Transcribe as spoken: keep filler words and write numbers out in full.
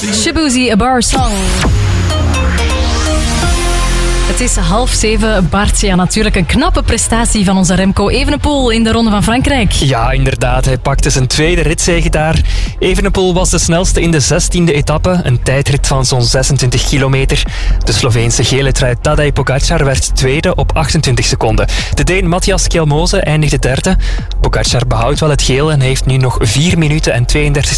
Shaboozey, A Bar Song. Het is half zeven. Bart, ja, natuurlijk een knappe prestatie van onze Remco Evenepoel in de Ronde van Frankrijk. Ja, inderdaad. Hij pakte zijn tweede ritzege daar. Evenepoel was de snelste in de zestiende etappe. Een tijdrit van zo'n zesentwintig kilometer. De Sloveense gele trui Tadej Pogačar werd tweede op achtentwintig seconden. De Deen Matthias Kjelmose eindigde derde. Pogačar behoudt wel het geel en heeft nu nog vier minuten en tweeëndertig